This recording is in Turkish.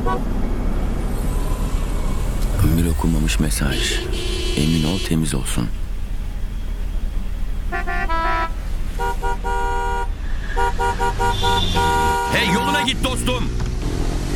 Bir okunmamış mesaj. Emin ol temiz olsun. Hey, yoluna git dostum.